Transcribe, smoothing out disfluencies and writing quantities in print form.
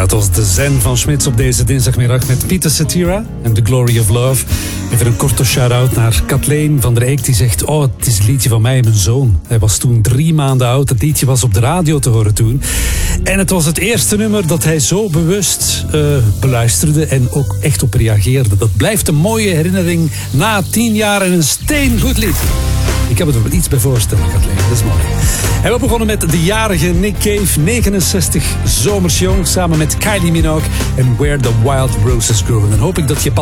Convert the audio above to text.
het was de zen van Smits op deze dinsdagmiddag met Peter Cetera en The Glory of Love. Even een korte shout-out naar Kathleen van der Eek, die zegt: oh, het is een liedje van mij en mijn zoon. Hij was toen 3 maanden oud. Het liedje was op de radio te horen toen. En het was het eerste nummer dat hij zo bewust beluisterde en ook echt op reageerde. Dat blijft een mooie herinnering na 10 jaar en een steengoed lied. Ik heb het er wel iets bij voorstellen, Kathleen. Dat is mooi. En we begonnen met de jarige Nick Cave, 69, zomersjong, samen met Kylie Minogue en Where the Wild Roses Grow. En dan hoop ik dat je pas